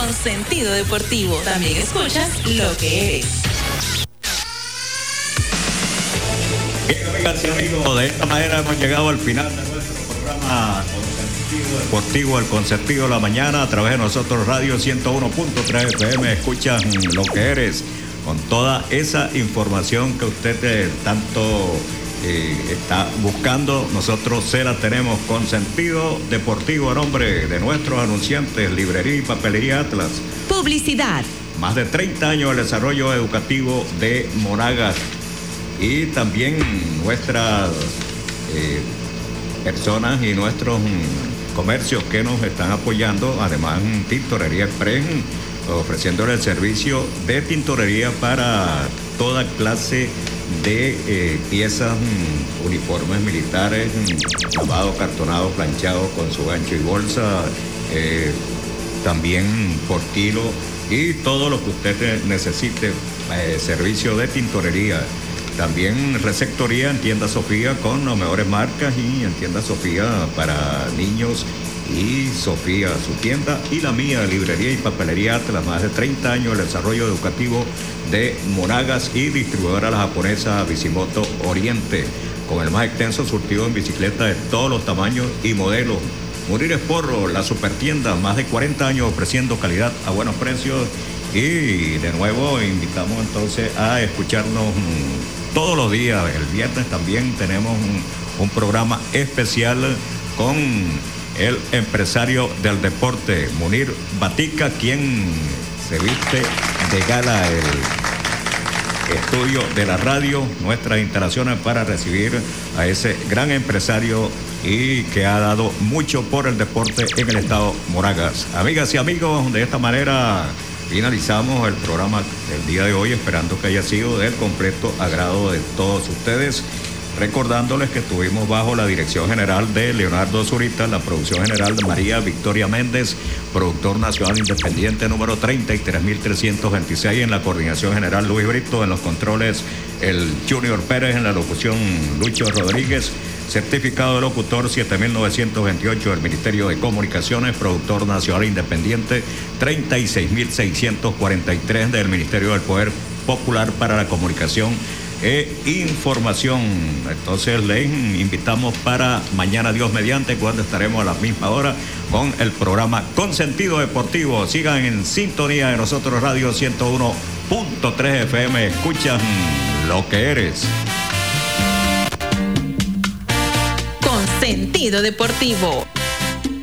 con sentido deportivo. También escuchas Lo que eres. Bien, amigas y amigos, de esta manera hemos llegado al final de nuestro programa Consentido Deportivo, el Consentido de la Mañana, a través de nosotros Radio 101.3 FM. Escuchan Lo que eres, con toda esa información que usted tanto está buscando. Nosotros se la tenemos. Consentido Deportivo, a nombre de nuestros anunciantes, Librería y Papelería Atlas. Publicidad. Más de 30 años de desarrollo educativo de Monagas. Y también nuestras personas y nuestros comercios que nos están apoyando. Además, Tintorería Express, ofreciéndole el servicio de tintorería para toda clase de piezas, uniformes militares, lavado, cartonado, planchado con su gancho y bolsa, también por kilo y todo lo que usted necesite, servicio de tintorería. También receptoría en Tienda Sofía con las mejores marcas, y en Tienda Sofía para niños y Sofía, su tienda, y la mía, Librería y Papelería Atlas, más de 30 años de desarrollo educativo de Monagas, y distribuidora la japonesa Bisimoto Oriente, con el más extenso surtido en bicicletas de todos los tamaños y modelos. Munir Porro, la supertienda, más de 40 años ofreciendo calidad a buenos precios. Y de nuevo invitamos entonces a escucharnos todos los días. El viernes también tenemos un programa especial con el empresario del deporte, Munir Batica, quien se viste de gala el estudio de la radio, nuestras instalaciones, para recibir a ese gran empresario y que ha dado mucho por el deporte en el estado Monagas. Amigas y amigos, de esta manera finalizamos el programa del día de hoy, esperando que haya sido del completo agrado de todos ustedes. Recordándoles que estuvimos bajo la dirección general de Leonardo Zurita, la producción general de María Victoria Méndez, productor nacional independiente número 33.326, en la coordinación general Luis Brito, en los controles el Junior Pérez, en la locución Lucho Rodríguez, certificado de locutor 7928 del Ministerio de Comunicaciones, productor nacional independiente 36.643 del Ministerio del Poder Popular para la Comunicación e Información. Entonces les invitamos para mañana, Dios mediante, cuando estaremos a la misma hora con el programa Consentido Deportivo. Sigan en sintonía de nosotros, Radio 101.3 FM. Escuchan Lo que eres. Consentido Deportivo.